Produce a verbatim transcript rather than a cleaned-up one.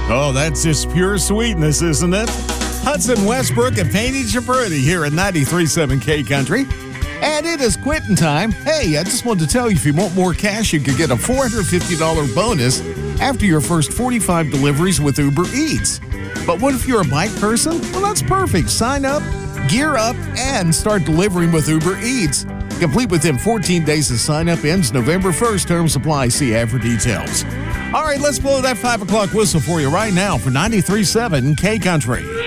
Oh, that's just pure sweetness, isn't it? Hudson Westbrook and Painting Chaperty here at ninety-three point seven K Country. And it is quitting time. Hey, I just wanted to tell you, if you want more cash, you could get a four hundred fifty dollars bonus after your first forty-five deliveries with Uber Eats. But what if you're a bike person? Well, that's perfect. Sign up, gear up, and start delivering with Uber Eats. Complete within fourteen days. The sign-up ends November first. Terms apply. See ad for details. All right, let's blow that five o'clock whistle for you right now for ninety-three point seven K Country.